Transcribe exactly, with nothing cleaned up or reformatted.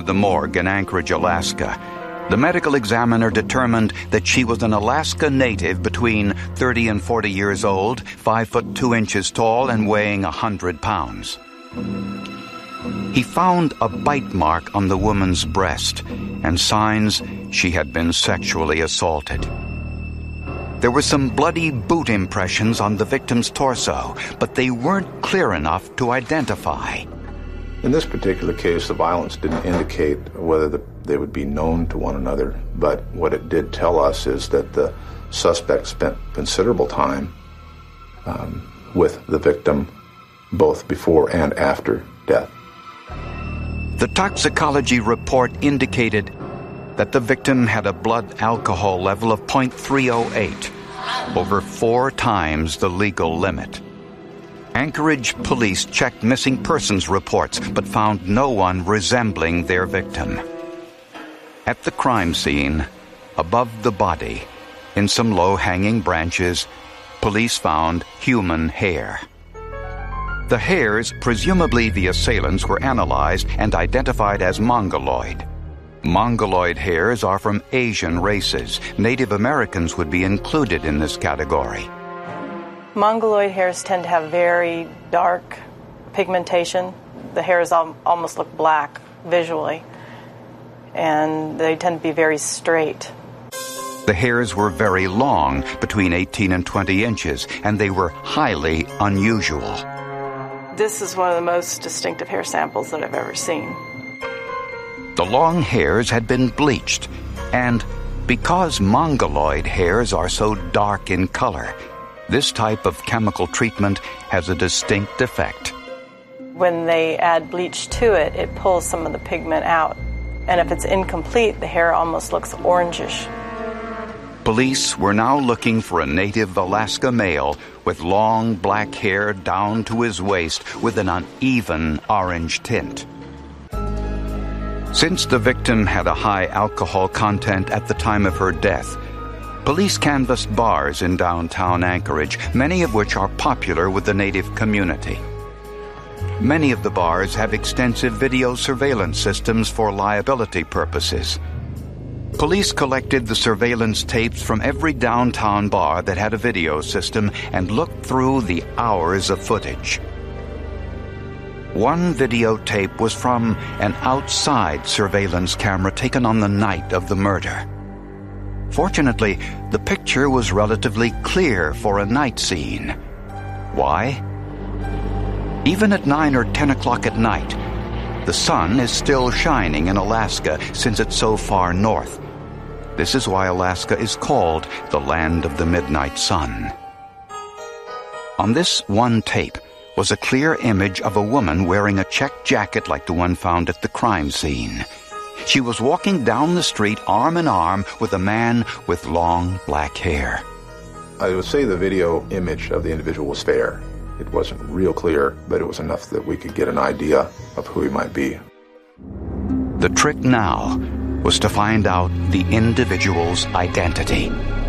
The morgue in Anchorage, Alaska. The medical examiner determined that she was an Alaska native between thirty and forty years old, five foot two inches tall, and weighing a hundred pounds. He found a bite mark on the woman's breast and signs she had been sexually assaulted. There were some bloody boot impressions on the victim's torso, but they weren't clear enough to identify. In this particular case, the violence didn't indicate whether the, they would be known to one another, but what it did tell us is that the suspect spent considerable time um, with the victim, both before and after death. The toxicology report indicated that the victim had a blood alcohol level of zero point three oh eight, over four times the legal limit. Anchorage police checked missing persons reports, but found no one resembling their victim. At the crime scene, above the body, in some low-hanging branches, police found human hair. The hairs, presumably the assailants, were analyzed and identified as mongoloid. Mongoloid hairs are from Asian races. Native Americans would be included in this category. Mongoloid hairs tend to have very dark pigmentation. The hairs al- almost look black visually, and they tend to be very straight. The hairs were very long, between eighteen and twenty inches, and they were highly unusual. This is one of the most distinctive hair samples that I've ever seen. The long hairs had been bleached, and because mongoloid hairs are so dark in color, this type of chemical treatment has a distinct effect. When they add bleach to it, it pulls some of the pigment out. And if it's incomplete, the hair almost looks orangish. Police were now looking for a native Alaska male with long black hair down to his waist with an uneven orange tint. Since the victim had a high alcohol content at the time of her death, police canvassed bars in downtown Anchorage, many of which are popular with the native community. Many of the bars have extensive video surveillance systems for liability purposes. Police collected the surveillance tapes from every downtown bar that had a video system and looked through the hours of footage. One videotape was from an outside surveillance camera taken on the night of the murder. Fortunately, the picture was relatively clear for a night scene. Why? Even at nine or ten o'clock at night, the sun is still shining in Alaska since it's so far north. This is why Alaska is called the land of the midnight sun. On this one tape was a clear image of a woman wearing a checked jacket like the one found at the crime scene. She was walking down the street arm in arm with a man with long black hair. I would say the video image of the individual was fair. It wasn't real clear, but it was enough that we could get an idea of who he might be. The trick now was to find out the individual's identity.